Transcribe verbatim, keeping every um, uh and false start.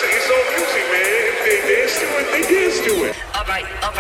it's, it's all music, man. If they dance to it, they dance to it. All right, all right.